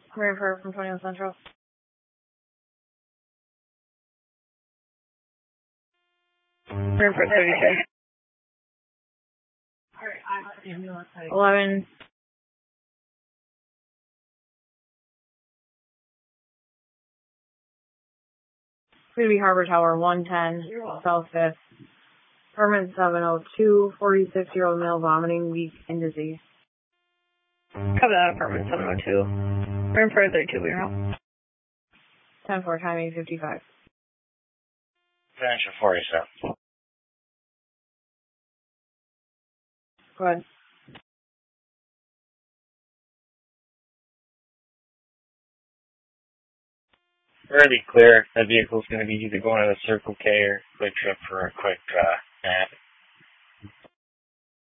Rainford from 21 Central. Rainford 32. 11. Queen Harbor Tower 110, South 5th. Apartment 702, 46-year-old male vomiting, weak, and disease. Cover that, apartment 702. Rainford 32, we know. 10-4, time 8:55. Finish at 47. Go ahead. Fairly clear. That vehicle's going to be either going to the Circle K or Quick Trip for a quick nap.